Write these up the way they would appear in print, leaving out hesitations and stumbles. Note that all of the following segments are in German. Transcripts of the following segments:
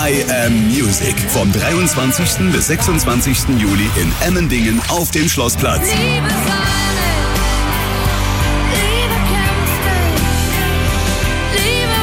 I Am Music. Vom 23. bis 26. Juli in Emmendingen auf dem Schlossplatz. Liebe Sonne, Liebe kämpfte, Liebe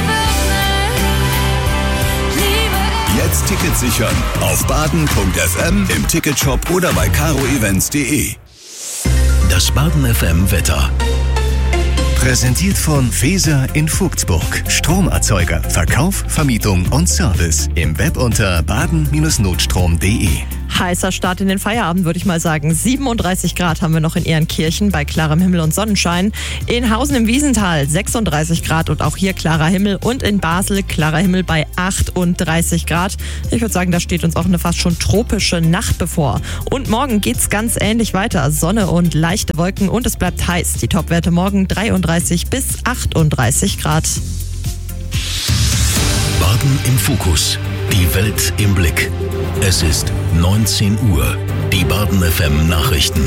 wird Liebe. Jetzt Tickets sichern auf baden.fm, im Ticketshop oder bei caroevents.de. Das Baden FM Wetter. Präsentiert von Feser in Vogtsburg. Stromerzeuger, Verkauf, Vermietung und Service. Im Web unter baden-notstrom.de. Heißer Start in den Feierabend, würde ich mal sagen. 37 Grad haben wir noch in Ehrenkirchen bei klarem Himmel und Sonnenschein. In Hausen im Wiesental 36 Grad und auch hier klarer Himmel. Und in Basel klarer Himmel bei 38 Grad. Ich würde sagen, da steht uns auch eine fast schon tropische Nacht bevor. Und morgen geht's ganz ähnlich weiter. Sonne und leichte Wolken und es bleibt heiß. Die Topwerte morgen 33 bis 38 Grad. Baden im Fokus. Die Welt im Blick. Es ist 19 Uhr. Die Baden FM Nachrichten.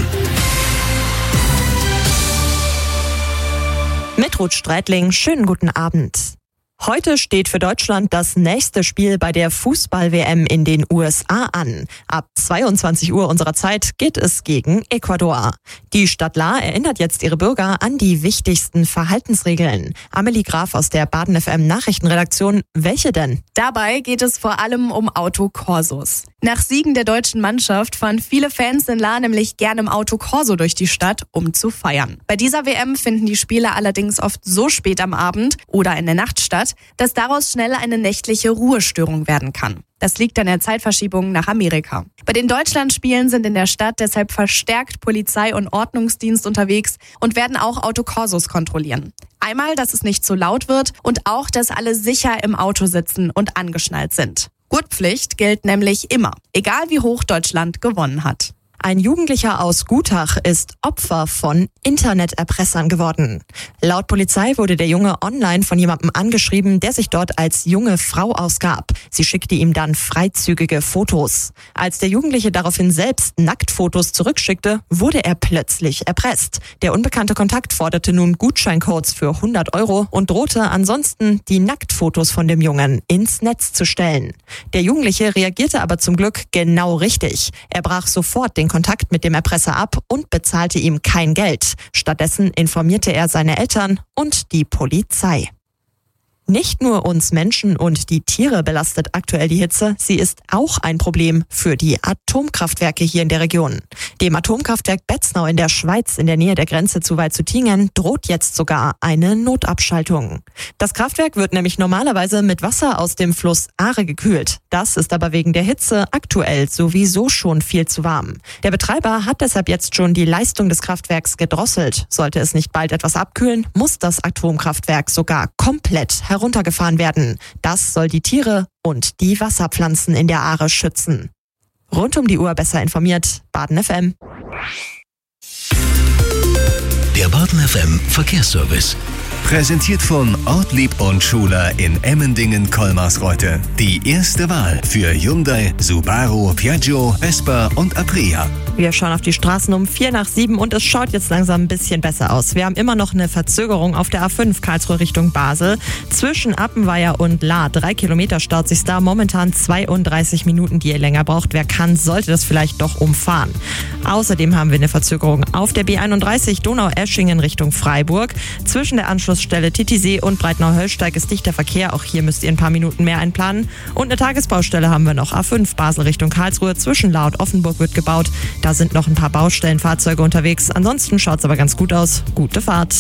Mit Ruth Streitling, schönen guten Abend. Heute steht für Deutschland das nächste Spiel bei der Fußball-WM in den USA an. Ab 22 Uhr unserer Zeit geht es gegen Ecuador. Die Stadt Lahr erinnert jetzt ihre Bürger an die wichtigsten Verhaltensregeln. Amelie Graf aus der Baden FM Nachrichtenredaktion. Welche denn? Dabei geht es vor allem um Autokorsos. Nach Siegen der deutschen Mannschaft fahren viele Fans in Lahr nämlich gern im Autokorso durch die Stadt, um zu feiern. Bei dieser WM finden die Spiele allerdings oft so spät am Abend oder in der Nacht statt, dass daraus schnell eine nächtliche Ruhestörung werden kann. Das liegt an der Zeitverschiebung nach Amerika. Bei den Deutschlandspielen sind in der Stadt deshalb verstärkt Polizei und Ordnungsdienst unterwegs und werden auch Autokorsos kontrollieren. Einmal, dass es nicht zu laut wird und auch, dass alle sicher im Auto sitzen und angeschnallt sind. Gurtpflicht gilt nämlich immer, egal wie hoch Deutschland gewonnen hat. Ein Jugendlicher aus Gutach ist Opfer von Interneterpressern geworden. Laut Polizei wurde der Junge online von jemandem angeschrieben, der sich dort als junge Frau ausgab. Sie schickte ihm dann freizügige Fotos. Als der Jugendliche daraufhin selbst Nacktfotos zurückschickte, wurde er plötzlich erpresst. Der unbekannte Kontakt forderte nun Gutscheincodes für 100 € und drohte ansonsten, die Nacktfotos von dem Jungen ins Netz zu stellen. Der Jugendliche reagierte aber zum Glück genau richtig. Er brach sofort den Kontakt mit dem Erpresser ab und bezahlte ihm kein Geld. Stattdessen informierte er seine Eltern und die Polizei. Nicht nur uns Menschen und die Tiere belastet aktuell die Hitze, sie ist auch ein Problem für die Atomkraftwerke hier in der Region. Dem Atomkraftwerk Betznau in der Schweiz in der Nähe der Grenze zu Waldshutingen droht jetzt sogar eine Notabschaltung. Das Kraftwerk wird nämlich normalerweise mit Wasser aus dem Fluss Aare gekühlt. Das ist aber wegen der Hitze aktuell sowieso schon viel zu warm. Der Betreiber hat deshalb jetzt schon die Leistung des Kraftwerks gedrosselt. Sollte es nicht bald etwas abkühlen, muss das Atomkraftwerk sogar komplett heruntergefahren werden. Das soll die Tiere und die Wasserpflanzen in der Aare schützen. Rund um die Uhr besser informiert, Baden FM. Der Baden FM Verkehrsservice. Präsentiert von Ortlieb und Schuler in Emmendingen-Kolmarsreuth. Die erste Wahl für Hyundai, Subaru, Piaggio, Vespa und Aprilia. Wir schauen auf die Straßen um 6:45 und es schaut jetzt langsam ein bisschen besser aus. Wir haben immer noch eine Verzögerung auf der A5 Karlsruhe Richtung Basel. Zwischen Appenweier und Lahr 3 Kilometer staut sich da. Momentan 32 Minuten, die ihr länger braucht. Wer kann, sollte das vielleicht doch umfahren. Außerdem haben wir eine Verzögerung auf der B31 Donau-Eschingen Richtung Freiburg. Zwischen der Anschlussstelle Titisee und Breitnau-Höllsteig ist dichter Verkehr. Auch hier müsst ihr ein paar Minuten mehr einplanen. Und eine Tagesbaustelle haben wir noch. A5 Basel Richtung Karlsruhe. Zwischen Lahr und Offenburg wird gebaut. Da sind noch ein paar Baustellenfahrzeuge unterwegs. Ansonsten schaut es aber ganz gut aus. Gute Fahrt.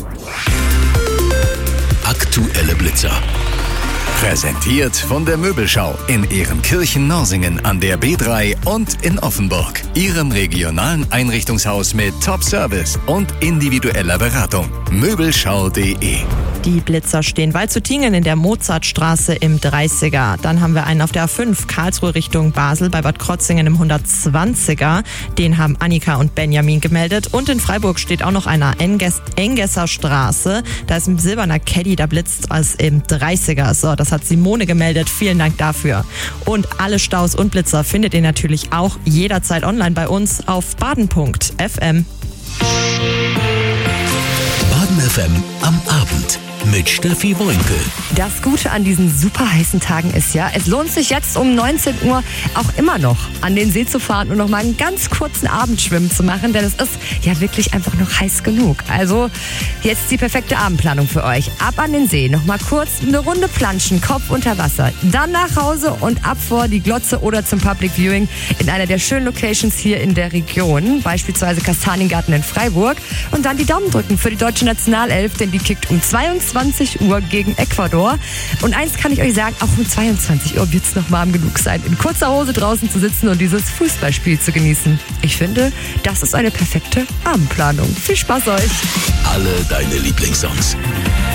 Aktuelle Blitzer. Präsentiert von der Möbelschau in Ehrenkirchen-Norsingen an der B3 und in Offenburg. Ihrem regionalen Einrichtungshaus mit Top-Service und individueller Beratung. Möbelschau.de. Die Blitzer stehen Waldshutingen in der Mozartstraße im 30er. Dann haben wir einen auf der A5 Karlsruhe Richtung Basel bei Bad Krotzingen im 120er. Den haben Annika und Benjamin gemeldet. Und in Freiburg steht auch noch einer Engesser Straße. Da ist ein silberner Caddy, da blitzt es im 30er. So, das hat Simone gemeldet. Vielen Dank dafür. Und alle Staus und Blitzer findet ihr natürlich auch jederzeit online bei uns auf baden.fm. Baden FM am Abend. mit Steffi Woinke. Das Gute an diesen super heißen Tagen ist ja, es lohnt sich jetzt um 19 Uhr auch immer noch an den See zu fahren und noch mal einen ganz kurzen Abendschwimmen zu machen, denn es ist ja wirklich einfach noch heiß genug. Also jetzt die perfekte Abendplanung für euch. Ab an den See, noch mal kurz eine Runde planschen, Kopf unter Wasser, dann nach Hause und ab vor die Glotze oder zum Public Viewing in einer der schönen Locations hier in der Region, beispielsweise Kastaniengarten in Freiburg, und dann die Daumen drücken für die deutsche Nationalelf, denn die kickt um 22 Uhr gegen Ecuador. Und eins kann ich euch sagen, auch um 22 Uhr wird es noch warm genug sein, in kurzer Hose draußen zu sitzen und dieses Fußballspiel zu genießen. Ich finde, das ist eine perfekte Abendplanung. Viel Spaß euch! Alle deine Lieblingssongs.